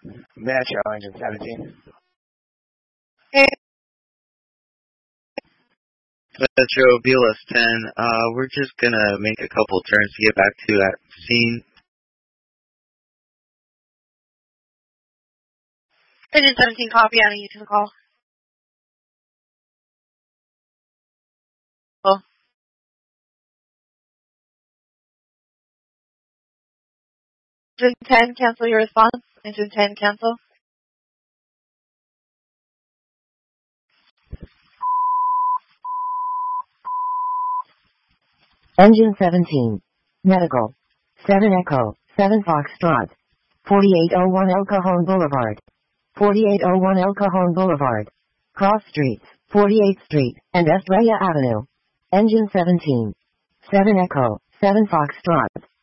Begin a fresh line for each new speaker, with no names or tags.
Metro Engine 17.
Hey.
Metro BLS 10, we're just gonna make a couple turns to get back to that scene.
Engine 17, copy. I need you to the call. Oh. Engine 10, cancel your response. Engine 10, cancel.
Engine 17. Medical. 7 Echo, 7 Foxtrot. 4801 El Cajon Boulevard. 4801 El Cajon Boulevard. Cross Streets, 48th Street, and Estrella Avenue. Engine 17. 7 Echo, 7 Foxtrot.